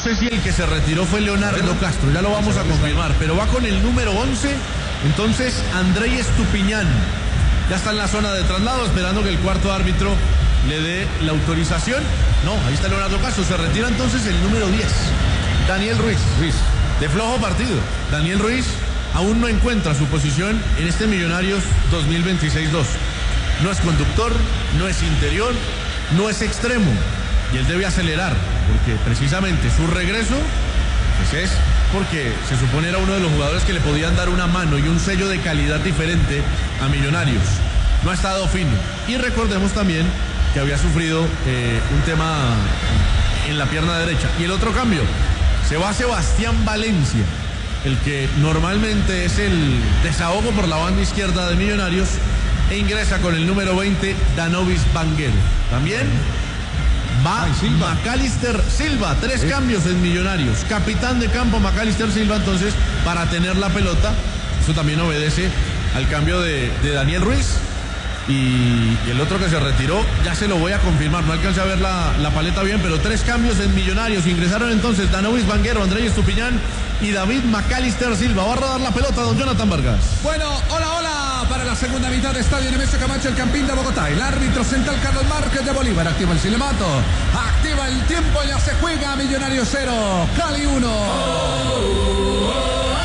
sé si el que se retiró fue Leonardo Castro, ya lo vamos a confirmar, pero va con el número 11, entonces Andrei Estupiñán. Ya está en la zona de traslado, esperando que el cuarto árbitro le dé la autorización. No, ahí está Leonardo Castro, se retira entonces el número 10, Daniel Ruiz. De flojo partido. Daniel Ruiz aún no encuentra su posición en este Millonarios 2026-2. No es conductor, no es interior, no es extremo. Y él debe acelerar, porque precisamente su regreso pues es porque se supone era uno de los jugadores que le podían dar una mano y un sello de calidad diferente a Millonarios. No ha estado fino. Y recordemos también que había sufrido un tema en la pierna derecha. Y el otro cambio, se va Sebastián Valencia, el que normalmente es el desahogo por la banda izquierda de Millonarios, e ingresa con el número 20, Danovis Vanguero. También va Macalister Silva, 3 cambios en Millonarios. Capitán de campo Macalister Silva, entonces, para tener la pelota. Eso también obedece al cambio de Daniel Ruiz. Y el otro que se retiró, ya se lo voy a confirmar, no alcancé a ver la paleta bien, pero 3 cambios en Millonarios. Ingresaron entonces Danovis Vanguero, Andrei Estupiñán y David Macalister Silva. Va a rodar la pelota don Jonathan Vargas. Bueno, hola, para la segunda mitad de Estadio Nemesio Camacho, el Campín de Bogotá. El árbitro central Carlos Márquez de Bolívar activa el silbato, activa el tiempo, ya se juega. Millonarios 0, Cali 1.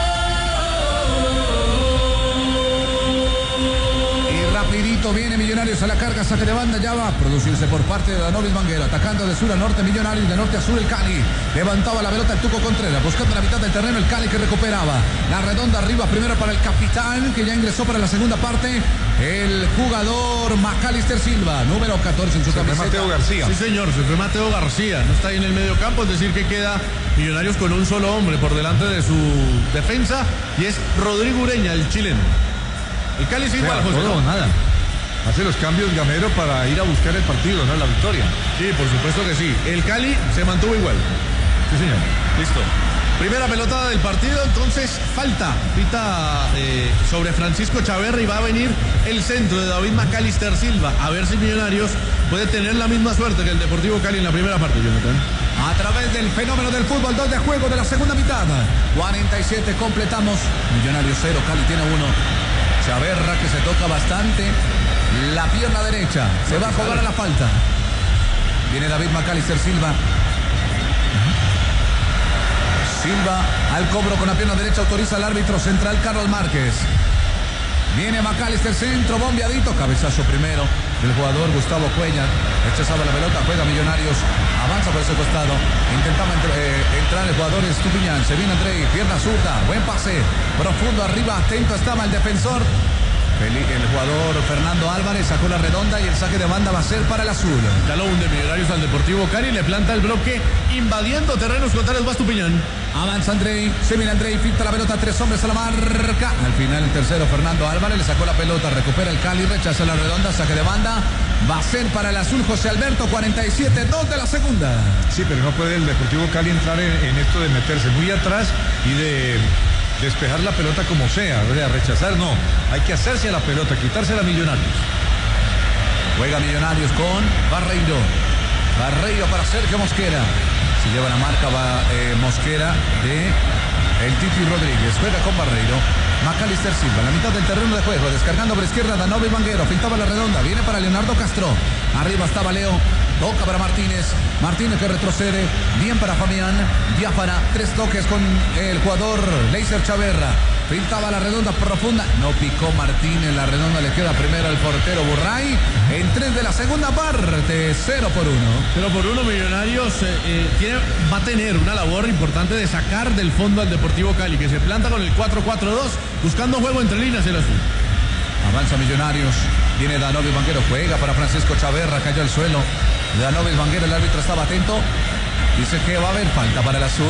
Rapidito viene Millonarios a la carga, saque de banda, ya va a producirse por parte de Danovis Vanguero, atacando de sur a norte Millonarios, de norte a sur el Cali, levantaba la pelota el Tuco Contreras, buscando la mitad del terreno el Cali que recuperaba, la redonda arriba primero para el capitán, que ya ingresó para la segunda parte, el jugador Macalister Silva, número 14 en su camiseta. Mateo García. Sí señor, se fue Mateo García, no está ahí en el medio campo, es decir que queda Millonarios con un solo hombre por delante de su defensa, y es Rodrigo Ureña, el chileno. El Cali sí igual, José. No, nada. Hace los cambios Gamero para ir a buscar el partido, ¿no? La victoria. Sí, por supuesto que sí. El Cali se mantuvo igual. Sí, señor. Listo. Primera pelota del partido, entonces falta. Pita sobre Francisco Chaverra y va a venir el centro de David Macalister Silva. A ver si Millonarios puede tener la misma suerte que el Deportivo Cali en la primera parte, Jonathan. A través del fenómeno del fútbol, 2 de juego de la segunda mitad. 47 completamos. Millonarios 0, Cali tiene 1. Chaverra que se toca bastante la pierna derecha, se va a jugar a la falta. Viene David Macalister Silva. Silva al cobro con la pierna derecha, autoriza al árbitro central Carlos Márquez. Viene Macalister, centro, bombeadito, cabezazo primero del jugador Gustavo Cuellar. Rechazaba la pelota, juega Millonarios, avanza por ese costado, intentaba entrar el jugador Estupiñán, se viene Andrei, pierna zurda, buen pase, profundo arriba, atento estaba el defensor. El jugador Fernando Álvarez sacó la redonda y el saque de banda va a ser para el azul. Ya lo hunde Millonarios al Deportivo Cali, le planta el bloque, invadiendo terrenos contrarios, va Estupiñán. Avanza Andrei, se viene Andrei, finta la pelota, 3 hombres a la marca. Al final el tercero, Fernando Álvarez, le sacó la pelota, recupera el Cali, rechaza la redonda, saque de banda. Va a ser para el azul José Alberto, 47-2 de la segunda. Sí, pero no puede el Deportivo Cali entrar en esto de meterse muy atrás y de despejar la pelota como sea, ¿verdad? Rechazar no, hay que hacerse a la pelota, quitársela a Millonarios. Juega Millonarios con Barreiro. Barreiro para Sergio Mosquera. Se lleva la marca Mosquera de el Titi Rodríguez. Juega con Barreiro. Macalister Silva, la mitad del terreno de juego, descargando por izquierda Danovis Vanguero, pintaba la redonda, viene para Leonardo Castro. Arriba estaba Leo, toca para Martínez. Martínez que retrocede, bien para Fabián. Diáfara, 3 toques con el jugador Leiser Chaverra. Pintaba la redonda profunda, no picó Martínez, la redonda le queda primero al portero Burray. En 3 de la segunda parte, 0-1. 0-1, Millonarios va a tener una labor importante de sacar del fondo al Deportivo Cali, que se planta con el 4-4-2, buscando juego entre líneas el azul. Avanza Millonarios, viene Danovis Vanguero, juega para Francisco Chaverra, cayó al suelo. Danovis Vanguero, el árbitro estaba atento, dice que va a haber falta para el azul.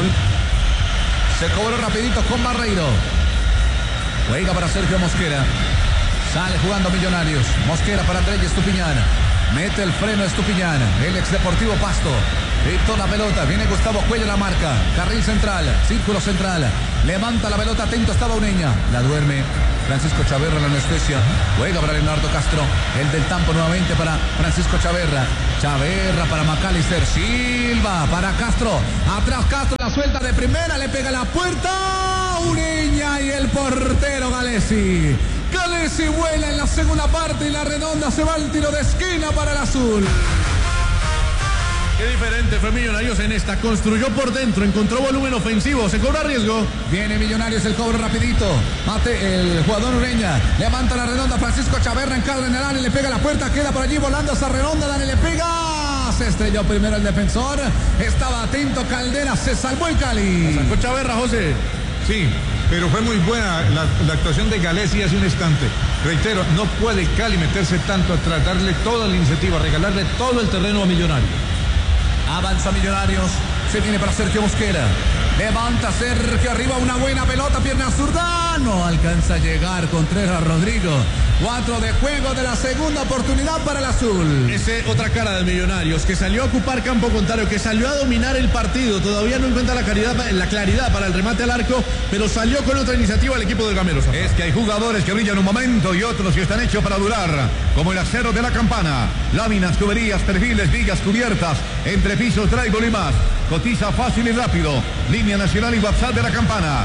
Se cobró rapidito con Barreiro. Juega para Sergio Mosquera. Sale jugando Millonarios. Mosquera para Andrei Estupiñán. Mete el freno Estupiñán. El ex Deportivo Pasto. Pintó la pelota. Viene Gustavo Cuello la marca. Carril central. Círculo central. Levanta la pelota. Atento estaba Ureña. La duerme Francisco Chaverra en la anestesia. Juega para Leonardo Castro. El del Tampo nuevamente para Francisco Chaverra. Chaverra para Macalister Silva. Para Castro. Atrás Castro. suelta de primera, le pega a la puerta. Ureña y el portero Galesi. Galesi vuela en la segunda parte y la redonda se va al tiro de esquina para el azul. Qué diferente fue Millonarios en esta. Construyó por dentro, encontró volumen ofensivo, se cobra riesgo. Viene Millonarios, el cobro rapidito. Mate el jugador Ureña. Levanta la redonda, Francisco Chaverra encarga en el área, le pega la puerta, queda por allí volando esa redonda, Dani le pega. Se estrelló primero el defensor. Estaba atento Caldera, se salvó el Cali. Sacó Chaverra, José. Sí, pero fue muy buena la actuación de Galesi hace un instante. Reitero, no puede Cali meterse tanto atrás, darle toda la iniciativa, regalarle todo el terreno a Millonarios. Avanza Millonarios, se viene para Sergio Mosquera. Levanta Sergio arriba, una buena pelota, pierna zurda. No alcanza a llegar Contreras Rodrigo. 4 de juego de la segunda oportunidad para el azul. Ese otra cara de Millonarios, que salió a ocupar campo contrario, que salió a dominar el partido. Todavía no encuentra la claridad para el remate al arco, pero salió con otra iniciativa el equipo del Gamero. Es que hay jugadores que brillan un momento y otros que están hechos para durar, como el acero de la Campana. Láminas, tuberías, perfiles, vigas, cubiertas, entrepisos, drywall y más. Cotiza fácil y rápido. Línea nacional y WhatsApp de la Campana.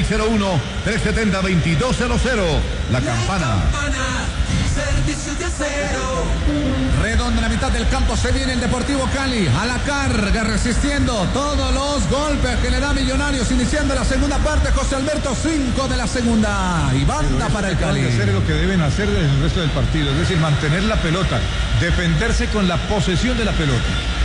601-370-2200. La Campana. Servicio de acero. Redonda en la mitad del campo, se viene el Deportivo Cali a la carga, resistiendo todos los golpes que le da Millonarios, iniciando la segunda parte. José Alberto, 5 de la segunda y banda para el Cali. Hacer lo que deben hacer en el resto del partido, es decir, mantener la pelota, defenderse con la posesión de la pelota.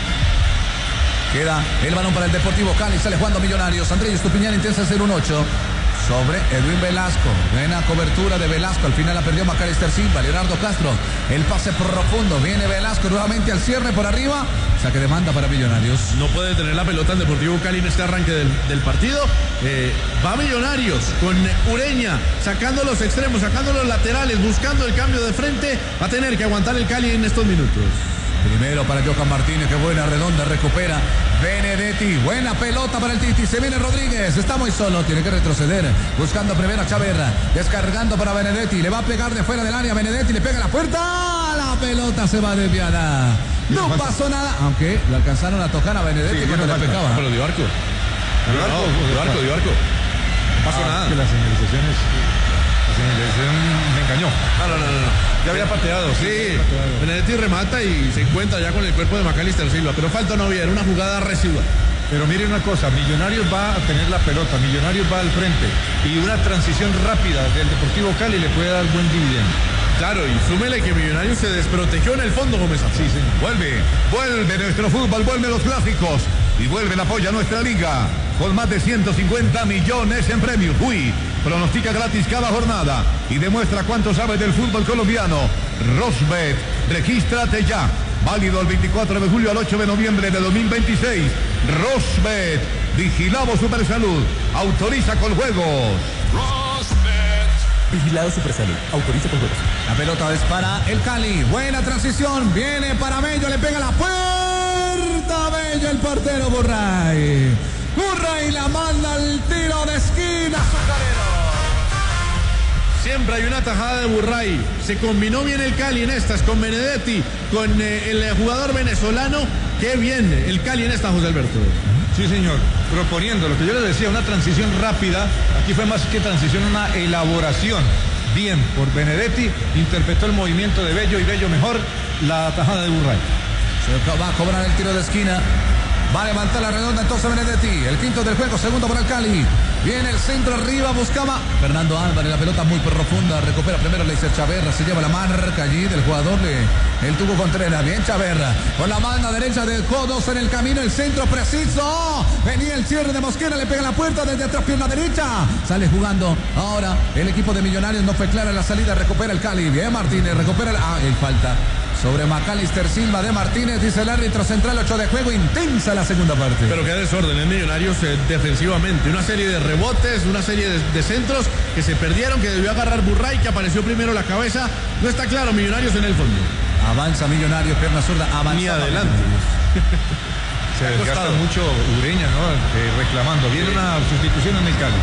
Queda el balón para el Deportivo Cali, sale jugando Millonarios. Andrés Estupiñán intenta hacer un 8 sobre Edwin Velasco. Buena cobertura de Velasco, al final la perdió Macalister Silva. Leonardo Castro, el pase profundo, viene Velasco nuevamente al cierre por arriba. Saque de banda para Millonarios. No puede tener la pelota en Deportivo Cali en este arranque del partido. Va Millonarios con Ureña, sacando los extremos, sacando los laterales, buscando el cambio de frente. Va a tener que aguantar el Cali en estos minutos. Primero para Johan Martínez, que buena redonda, recupera Benedetti, buena pelota para el Titi, se viene Rodríguez, está muy solo, tiene que retroceder, buscando primero a Chaverra, descargando para Benedetti, le va a pegar de fuera del área, Benedetti le pega a la puerta, la pelota se va desviada, no pasó nada, aunque le alcanzaron a tocar a Benedetti cuando le pegaba. Pero dio arco. Dio arco. No pasó nada. Que la señalización me engañó. No. Ya había pateado, sí. Benedetti remata y se encuentra ya con el cuerpo de Macalister Silva, pero falta no había, era una jugada residual. Pero mire una cosa, Millonarios va a tener la pelota, Millonarios va al frente y una transición rápida del Deportivo Cali le puede dar buen dividendo. Claro, y súmele que Millonarios se desprotegió en el fondo, Gómez. Sí, señor. Vuelve nuestro fútbol, vuelve los clásicos y vuelve el apoyo a nuestra liga con más de 150 millones en premios. Pronostica gratis cada jornada y demuestra cuánto sabes del fútbol colombiano. Rosbet, regístrate ya. Válido el 24 de julio al 8 de noviembre de 2026. Rosbet, vigilamos Supersalud. Autoriza con juegos. Vigilado Supersalud. Autoriza con juegos. La pelota es para el Cali. Buena transición. Viene para Bello. Le pega la puerta. Bello, el portero Burray. Burray la manda al tiro de esquina. Azucarero. Siempre hay una tajada de Burray. Se combinó bien el Cali en estas con Benedetti, con el jugador venezolano. Qué bien el Cali en esta, José Alberto. Sí, señor. Proponiendo lo que yo les decía, una transición rápida. Aquí fue más que transición, una elaboración. Bien, por Benedetti, interpretó el movimiento de Bello y Bello mejor la tajada de Burray. Se va a cobrar el tiro de esquina. Va a levantar la redonda entonces Benedetti. El quinto del juego, segundo para el Cali. Viene el centro arriba, buscaba Fernando Álvarez, la pelota muy profunda. Recupera primero Leiser Chaverra, se lleva la marca allí del jugador el Tubo Contreras. Bien Chaverra, con la mano derecha dejó dos en el camino, el centro preciso. Venía el cierre de Mosquera, le pega la puerta desde atrás, pierna derecha. Sale jugando ahora el equipo de Millonarios, no fue clara la salida, recupera el Cali. Bien Martínez, recupera el falta sobre Macalister Silva de Martínez, dice el árbitro central. 8 de juego, intensa la segunda parte. Pero qué desorden en Millonarios defensivamente. Una serie de rebotes, una serie de centros que se perdieron, que debió agarrar Burray, que apareció primero la cabeza. No está claro Millonarios en el fondo. Avanza Millonarios, pierna zurda, avanza. Ni adelante. Se desgasta mucho Ureña, ¿no? Reclamando. Viene una sustitución en el Cali.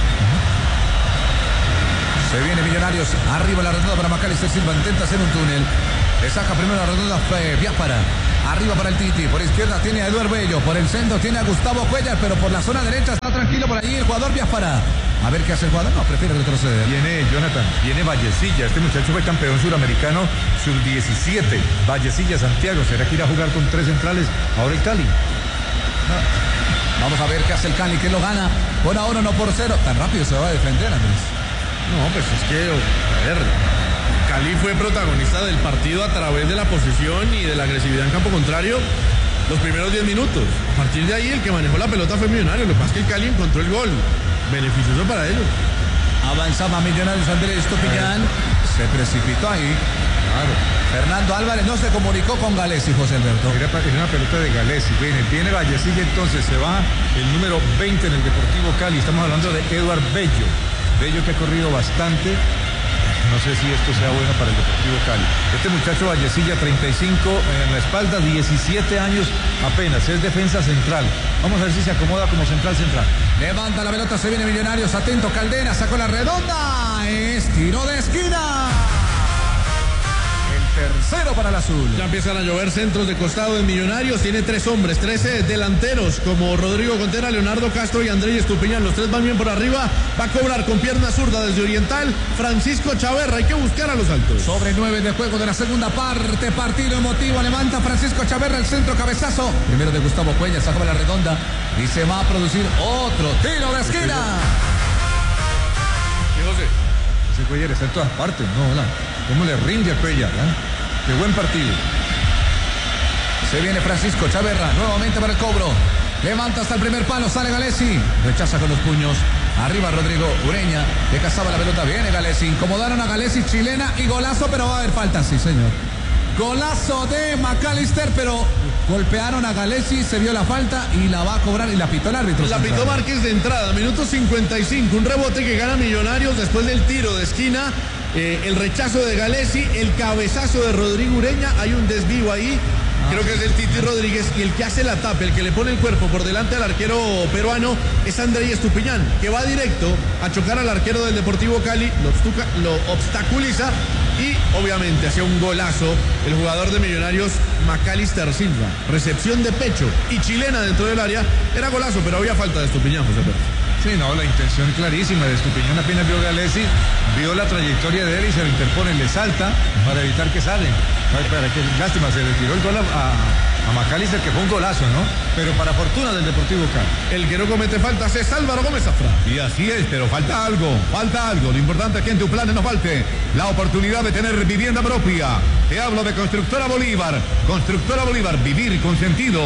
Se viene Millonarios, arriba la redonda para Macalister Silva, intenta hacer un túnel. Le saca primero la redonda Biafara. Arriba para el Titi, por izquierda tiene a Eduardo Bello, por el centro tiene a Gustavo Cuellar, pero por la zona derecha está tranquilo por allí el jugador Biafara. A ver qué hace el jugador, no, prefiere retroceder. Viene Jonathan, viene Vallecilla, este muchacho fue campeón suramericano sub-17. Vallecilla, Santiago, ¿será que irá a jugar con 3 centrales ahora el Cali? Vamos a ver qué hace el Cali, que lo gana por ahora 1-0. Tan rápido se va a defender, Andrés. No, pues es que, a ver, Cali fue protagonista del partido a través de la posesión y de la agresividad en campo contrario los primeros 10 minutos. A partir de ahí el que manejó la pelota fue Millonarios. Lo que pasa es que el Cali encontró el gol. Beneficioso para ellos. Avanzaba Millonarios, Andrés Estupiñán. Se precipitó ahí. Claro. Fernando Álvarez no se comunicó con Galesi, José Alberto. Era una pelota de Galesi. Viene Vallecilla, entonces se va el número 20 en el Deportivo Cali. Estamos hablando de Eduardo Bello. Bello que ha corrido bastante. No sé si esto sea bueno para el Deportivo Cali. Este muchacho Vallecilla, 35 en la espalda, 17 años apenas. Es defensa central. Vamos a ver si se acomoda como central. Levanta la pelota, se viene Millonarios. Atento, Caldera, sacó la redonda. Es tiro de esquina. Tercero para el azul. Ya empiezan a llover centros de costado en Millonarios. Tiene 3 hombres, 13 delanteros como Rodrigo Contreras, Leonardo Castro y Andrés Estupiñán. Los 3 van bien por arriba. Va a cobrar con pierna zurda desde Oriental Francisco Chaverra. Hay que buscar a los altos. Sobre 9 de juego de la segunda parte. Partido emotivo. Levanta Francisco Chaverra el centro, cabezazo. Primero de Gustavo Cuellar, sacó la redonda y se va a producir otro tiro de esquina. ¿Qué, José? Ese Cuellar está en todas partes, ¿no? Hola. ¿Cómo le rinde a Cuellar? Qué buen partido. Se viene Francisco Chaverra nuevamente para el cobro. Levanta hasta el primer palo, sale Galesi. Rechaza con los puños. Arriba Rodrigo Ureña. Le cazaba la pelota. Viene Galesi. Incomodaron a Galesi, chilena y golazo, pero va a haber falta, sí, señor. Golazo de McAllister, pero golpearon a Galesi, se vio la falta y la va a cobrar y la pitó el árbitro. La pitó Márquez de entrada, minuto 55. Un rebote que gana Millonarios después del tiro de esquina. El rechazo de Galesi, el cabezazo de Rodrigo Ureña, hay un desvío ahí, creo que es del Titi Rodríguez, y el que hace la tapa, el que le pone el cuerpo por delante al arquero peruano es Andrés Estupiñán, que va directo a chocar al arquero del Deportivo Cali, lo obstaculiza y obviamente hacía un golazo el jugador de Millonarios McAllister Silva, recepción de pecho y chilena dentro del área, era golazo, pero había falta de Estupiñán, José Pedro. Sí, no, la intención clarísima de Estupiñán, apenas vio Galesi, vio la trayectoria de él y se lo interpone, le salta para evitar que salen. Lástima, se le tiró el gol a McAllister, que fue un golazo, ¿no? Pero para fortuna del Deportivo Cali. El que no comete faltas es Álvaro Gómez Zafra. Y así es, pero falta algo. Lo importante es que en tu plan no falte la oportunidad de tener vivienda propia. Te hablo de Constructora Bolívar. Constructora Bolívar, vivir con sentido.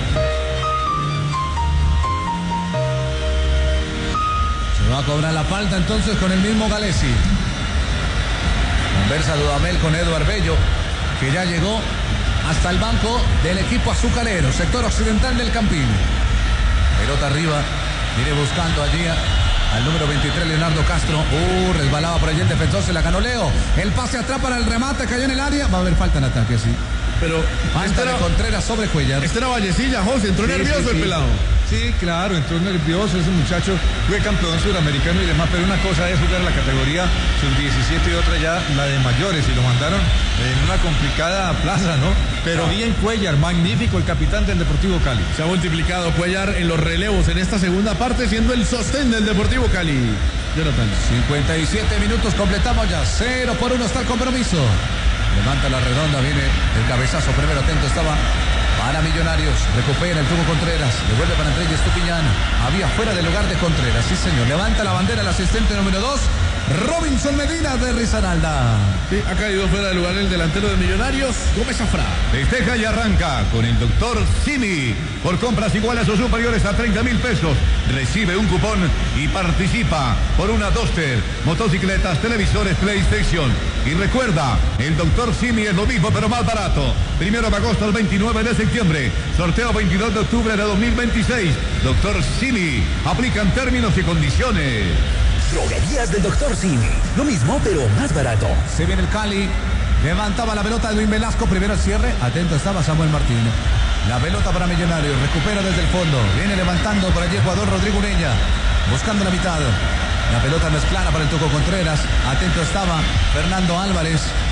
Va a cobrar la falta entonces con el mismo Galesi. Conversa Dudamel con Eduardo Bello, que ya llegó hasta el banco del equipo azucarero, sector occidental del Campín. Pelota arriba, viene buscando allí al número 23, Leonardo Castro. Resbalaba por allí el defensor, se la ganó Leo. El pase atrás para el remate, cayó en el área. Va a haber falta en ataque, sí. Pero falta de Contreras sobre Cuellar. Este era Vallecilla, José, entró nervioso el pelado. Sí, claro, entró nervioso, ese muchacho fue campeón suramericano y demás, pero una cosa es jugar la categoría sub-17 y otra ya la de mayores, y lo mandaron en una complicada plaza, ¿no? Pero bien Cuellar, magnífico el capitán del Deportivo Cali. Se ha multiplicado Cuellar en los relevos en esta segunda parte, siendo el sostén del Deportivo Cali. Jonathan. 57 minutos, completamos ya, 0-1 está el compromiso. Levanta la redonda, viene el cabezazo, primero atento estaba para Millonarios, recupera el tubo Contreras, devuelve para Andrés Estupiñán, había fuera del lugar de Contreras, sí señor, levanta la bandera el asistente número 2, Robinson Medina de Risaralda. Sí, ha caído fuera del lugar el delantero de Millonarios, Gómez Zafra. Festeja y arranca con el doctor Simi. Por compras iguales o superiores a 30.000 pesos, recibe un cupón y participa por una Duster, motocicletas, televisores, PlayStation. Y recuerda, el doctor Simi es lo mismo pero más barato. 1 de agosto al 29 de septiembre. Sorteo 22 de octubre de 2026. Doctor Simi. Aplican términos y condiciones. Droguerías del Dr. Simi. Lo mismo, pero más barato. Se viene el Cali. Levantaba la pelota Edwin Velasco. Primero el cierre. Atento estaba Samuel Martínez. La pelota para Millonarios. Recupera desde el fondo. Viene levantando por allí el jugador Rodrigo Ureña. Buscando la mitad. La pelota no es clara para el Tuco Contreras. Atento estaba Fernando Álvarez.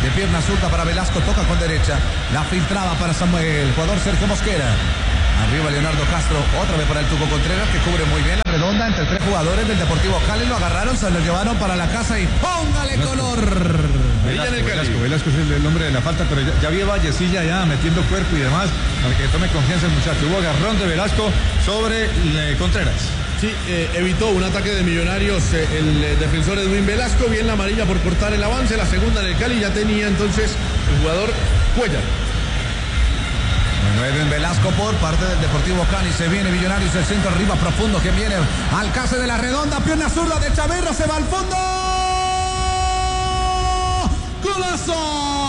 de pierna zurda para Velasco, toca con derecha, la filtraba para Samuel, el jugador Sergio Mosquera. Arriba Leonardo Castro, otra vez para el Tuco Contreras, que cubre muy bien la redonda entre 3 jugadores del Deportivo Cali. Lo agarraron, se lo llevaron para la casa y ¡póngale color! Velasco es el hombre de la falta, pero ya vi a Vallecilla ya metiendo cuerpo y demás, para que tome confianza el muchacho. Hubo agarrón de Velasco sobre Contreras. Sí, evitó un ataque de Millonarios el defensor Edwin Velasco, bien la amarilla por cortar el avance, la segunda en el Cali ya tenía entonces el jugador Cuellar. Bueno, Edwin Velasco por parte del Deportivo Cali, se viene Millonarios, el centro arriba profundo, que viene al case de la redonda, pierna zurda de Chaverra, se va al fondo. ¡Golazo!